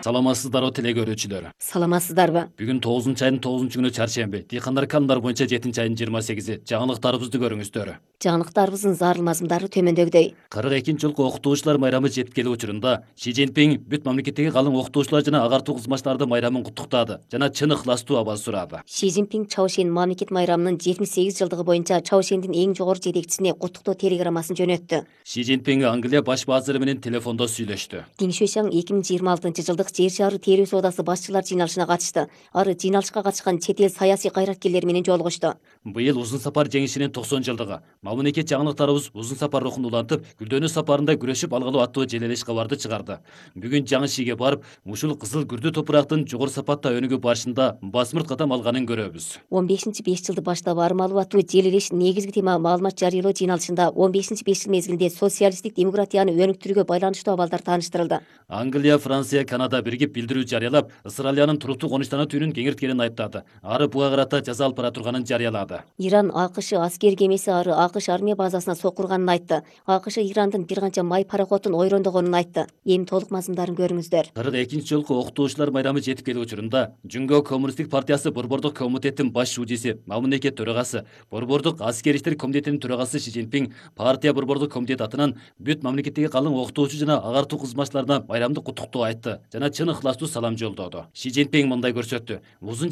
Саламатсыздарбы теле көрүүчүлөр. Саламатсыздарбы? Бүгүн 9 айдын 9 күнү чаршемби. Дыйкандар канундар боюнча 7 айдын 28-и. Жаңылыктарыбызды көрүңүздөр. Жаңылыктарыбыздын зарыл мазмундары төмөндөгүдөй. 42 жылкы окутуучулар майрамы жетип келүү учурунда Си Цзиньпин бүт мамлекеттеги калың окутуучулар жана агартуу кызматчыларды майрамын куттуктады жана чын ыхластуу абал сурады. Си Цзиньпин Чаошен мамлекет майрамынын 78 жылдыгы боюнча Чаошендин эң жогору жетекчисине куттуктоо телеграммасын жөнөттү. Си Цзиньпин Англия баш базыры менен телефондо сүйлөштү. Дин Шуйшаң 2026 жылдык жер шары терүү соодасы башчылар жыйналышына катышты. Ары жыйналышка катышкан чет эл саясий кайраткерлер менен жолугушту. Быйыл узун сапар жеңишинин 90 жылдыгы. Мамлекет жаңылыктарыбыз узун сапар рухун улантып, Гүлдөнүү сапарында күрөшүп алгылуу аттуу желелеш кабарды чыгарды. Бүгүн жаңы шиге барып, ушул кызыл күрдүү топурактын жогору сапатта өнүгүү барышында басмырт кадам алганын көрөбүз. 15-5 жылды баштап армалуу аттуу желелеш негизги тема маалымат жарыялоо жыйналышында 15-5 жыл мезгилинде социалисттик демократияны өнүктүрүүгө байланыштуу абалдар тааныштырылды. Англия, Франция, Канада биригип билдирүү жарыялап, Ысыралиянын туруктуу конуштана түүнүн кеңирткенин айыптады. Ары буга карата жаза алып бара турганын жарыялады. Иран АКШ аскер кемеси ары АКШ армия базасына сокурганын айтты. АКШ Ирандын бир канча май пароходун ойрондогонун айтты. Эми толук мазмундарын көрүңүздөр. 42 жолку окутуучулар майрамы жетип келүү учурунда Жүнгө Коммунисттик партиясы Борбордук комитеттин баш шуудиси, мамлекет төрагасы, Борбордук аскер иштер комитетинин төрагасы Си Цзиньпин партия Борбордук комитет атынан бүт мамлекеттеги калың окутуучу жана агартуу кызматчыларына майрамды куттуктоо айтты жана чын ыхластуу салам жолдоду. Си Цзиньпин мындай көрсөттү. Узун